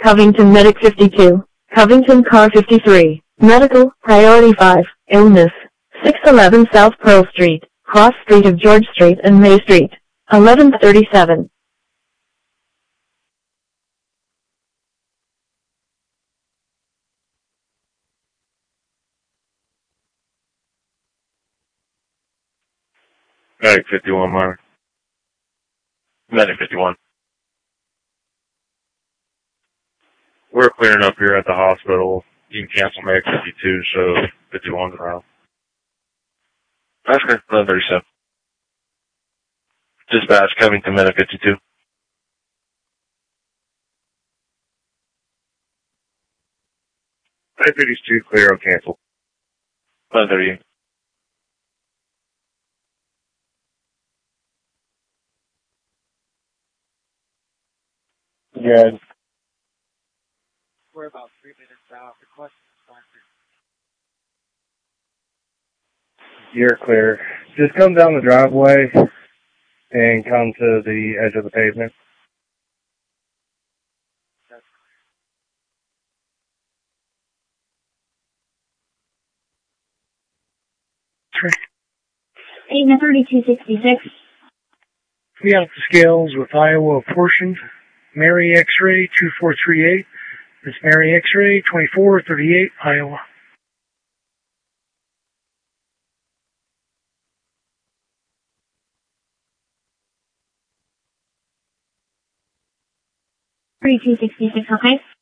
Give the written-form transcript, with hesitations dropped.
Covington Medic 52, Covington Car 53, Medical, Priority 5, Illness, 611 South Pearl Street, Cross Street of George Street and May Street, 1137. Medic 51, Mark. Medic 51. We're clearing up here at the hospital. You can cancel Medic 52, so 51's around. That's good. 1137. Dispatch, Covington Medic 52. Medic 52, clear or cancel. 1138. Good. We're about 3 minutes out. Request sponsor. You're clear. Just come down the driveway and come to the edge of the pavement. That's clear. 3266. We got the scales with Iowa portion. Mary X-ray 2438. It's Mary X-ray 2438, Iowa. 3266, okay?